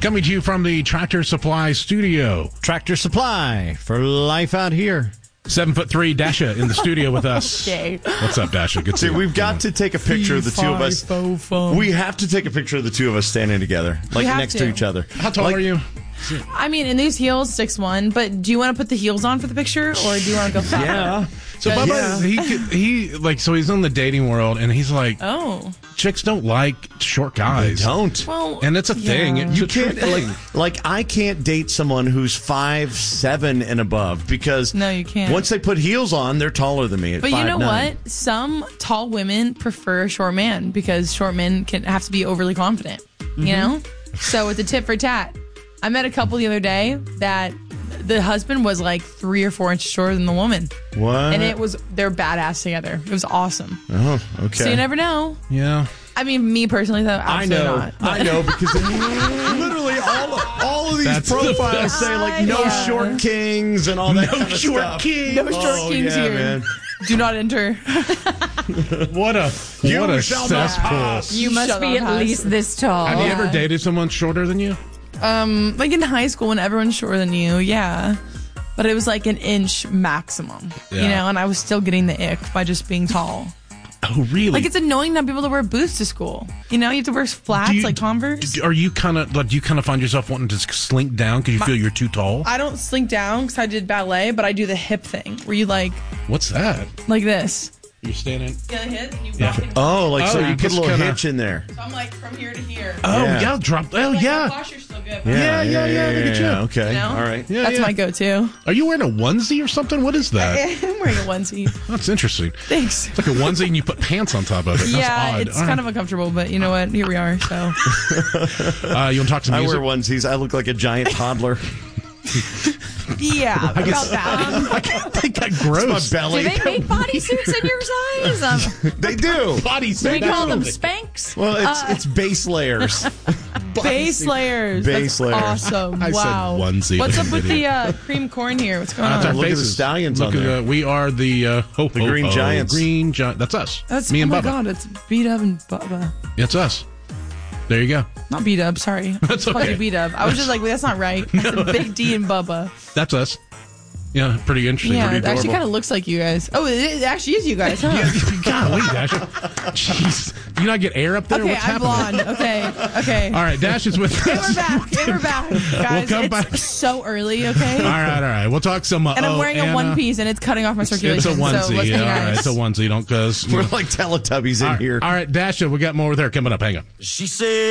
Coming to you from the Tractor Supply studio. Tractor Supply for life out here. 7'3" Dasha in the studio with us. Okay. What's up, Dasha? Good to see you. We've got to take a picture of the two of us. We have to take a picture of the two of us standing together, like next to each other. How tall are you? I mean, in these heels, 6'1", but do you want to put the heels on for the picture, or do you want to go fat? Yeah. So Bubba, he's in the dating world, and he's like, chicks don't like short guys. They don't. Well, and it's a thing. You can't I can't date someone who's 5'7" and above because no, you can't. Once they put heels on, they're taller than me. At but 5'9". you know what? Some tall women prefer a short man because short men can have to be overly confident. Mm-hmm. You know. So it's a tit for tat. I met a couple the other day that the husband was like 3 or 4 inches shorter than the woman. What? And they're badass together. It was awesome. Oh, okay. So you never know. Yeah. I mean, me personally, though, absolutely not. I know, because literally all of these profiles say like no short kings and all that kind of stuff. King. No short kings here. Man. Do not enter. What a cesspool. You must be at least this tall. Have you ever dated someone shorter than you? Like in high school when everyone's shorter than you, yeah. But it was like an inch maximum, you know, and I was still getting the ick by just being tall. Oh, really? Like, it's annoying not to be able to wear boots to school. You know, you have to wear flats like Converse. Do you kind of find yourself wanting to slink down because you feel you're too tall? I don't slink down because I did ballet, but I do the hip thing where you What's that? Like this. You're standing. Get a hit and you walk in. So you put a little hitch in there. So I'm like from here to here. Oh, yeah. Drop. Oh, yeah. My posture's still good. Yeah. Look at you. Okay. You know? All right. Yeah, That's my go-to. Are you wearing a onesie or something? What is that? I'm wearing a onesie. That's interesting. Thanks. It's like a onesie and you put pants on top of it. That's odd. It's kind of uncomfortable, but you know what? Here we are. So. You want to talk some music? I wear onesies. I look like a giant toddler. Yeah, about that. I can't think that gross. My belly. Do they make bodysuits in your size? They do. Bodysuits. Do we call them Spanx? Well, it's base layers. Base layers. Base layers. Awesome. I wow. said onesie. What's up with the cream corn here? What's going on? Look at the stallions on there. We are the Green Giants. Green Giant. That's us. That's me and Bubba. Oh my God, it's B-Dub and Bubba. It's us. There you go. Not B-Dub, sorry. That's okay. B-Dub. I was just like, that's not right. That's a big D and Bubba. That's us. Yeah, pretty interesting. Yeah, pretty it actually kind of looks like you guys. Oh, it actually is you guys, huh? Golly, Dash. Jeez. You not get air up there? Okay, What's I'm happening? blonde. Okay. All right, Dash is with us. We're back. Guys, come it's back. so early, okay? All right. We'll talk some. And I'm wearing a one piece, and it's cutting off my circulation. It's a onesie. So let's be All nice. right, it's a onesie. Don't cause We're like Teletubbies in here. All right, Dasha, we got more with her coming up. Hang on. She said.